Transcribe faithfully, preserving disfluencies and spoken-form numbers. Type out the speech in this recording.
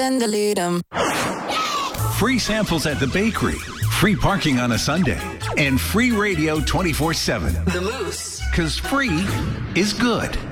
then delete them. Free samples at the bakery, free parking on a Sunday, and free radio twenty-four seven. The Moose. Because free is good.